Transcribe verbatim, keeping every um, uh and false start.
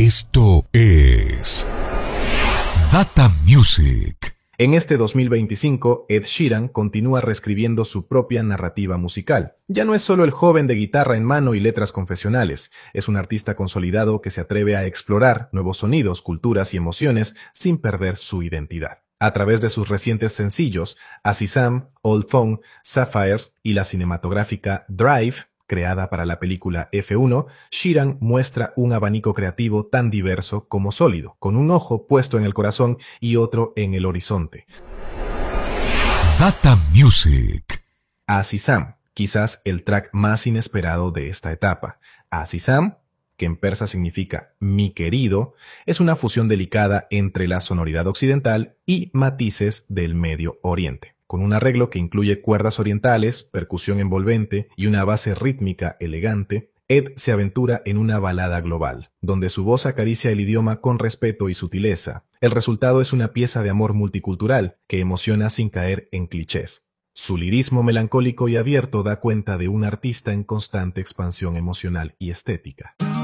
Esto es Data Music. En este dos mil veinticinco, Ed Sheeran continúa reescribiendo su propia narrativa musical. Ya no es solo el joven de guitarra en mano y letras confesionales, es un artista consolidado que se atreve a explorar nuevos sonidos, culturas y emociones sin perder su identidad. A través de sus recientes sencillos, Azizam, Old Phone, Sapphires y la cinematográfica Drive, creada para la película F uno, Sheeran muestra un abanico creativo tan diverso como sólido, con un ojo puesto en el corazón y otro en el horizonte. Data Music. Azizam, quizás el track más inesperado de esta etapa. Azizam, que en persa significa mi querido, es una fusión delicada entre la sonoridad occidental y matices del Medio Oriente. Con un arreglo que incluye cuerdas orientales, percusión envolvente y una base rítmica elegante, Ed se aventura en una balada global, donde su voz acaricia el idioma con respeto y sutileza. El resultado es una pieza de amor multicultural que emociona sin caer en clichés. Su lirismo melancólico y abierto da cuenta de un artista en constante expansión emocional y estética.